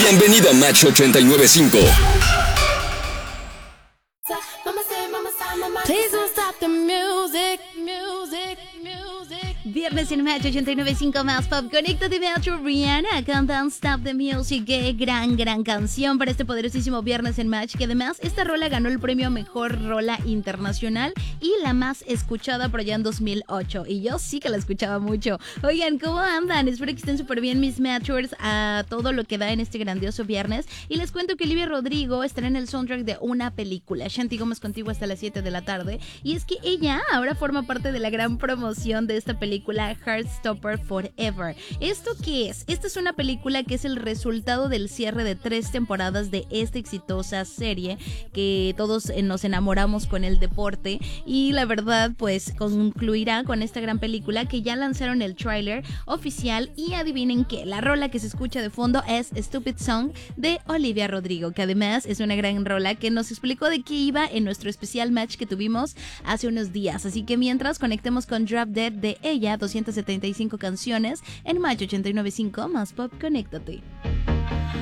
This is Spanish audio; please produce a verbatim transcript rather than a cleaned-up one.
Bienvenido a Match ochenta y nueve punto cinco. Please don't stop the music, music, music. Viernes en Match ochenta y nueve punto cinco más pop. Conéctate Metro Rihanna con Don't Stop the Music. Qué gran, gran canción para este poderosísimo Viernes en Match. Que además esta rola ganó el premio a Mejor Rola Internacional y la más escuchada por allá en dos mil ocho. Y yo sí que la escuchaba mucho. Oigan, ¿cómo andan? Espero que estén súper bien mis Matchers a todo lo que da en este grandioso viernes. Y les cuento que Olivia Rodrigo estará en el soundtrack de una película. Shanti Gómez contigo hasta las siete de la tarde. Y es que ella ahora forma parte de la gran promoción de esta película Heartstopper Forever. ¿Esto qué es? Esta es una película que es el resultado del cierre de tres temporadas de esta exitosa serie que todos nos enamoramos con el deporte, y la verdad pues concluirá con esta gran película que ya lanzaron el tráiler oficial. Y adivinen qué, la rola que se escucha de fondo es Stupid Song de Olivia Rodrigo, que además es una gran rola que nos explicó de qué iba en nuestro especial match que tuvimos hace unos días. Así que mientras, conectemos con Drop Dead de ella, doscientas setenta y cinco canciones en Match ochenta y nueve punto cinco más pop. Conéctate.